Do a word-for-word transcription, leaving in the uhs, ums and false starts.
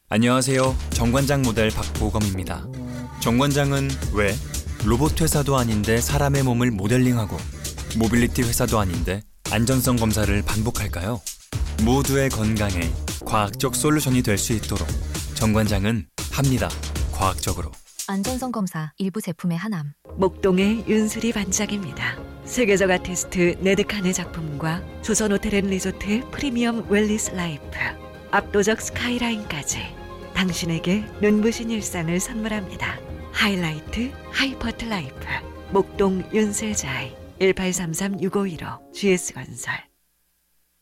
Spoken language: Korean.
안녕하세요. 정관장 모델 박보검입니다. 정관장은 왜 로봇 회사도 아닌데 사람의 몸을 모델링하고 모빌리티 회사도 아닌데 안전성 검사를 반복할까요? 모두의 건강에 과학적 솔루션이 될 수 있도록 정관장은 합니다. 과학적으로. 안전성 검사 일부 제품의 하남. 목동의 윤수리 반짝입니다. 세계적 아티스트 네드칸의 작품과 조선호텔앤리조트 프리미엄 웰리스 라이프, 압도적 스카이라인까지 당신에게 눈부신 일상을 선물합니다. 하이라이트 하이퍼트 라이프 목동 윤슬자이 일팔삼삼 육오일오 지에스건설.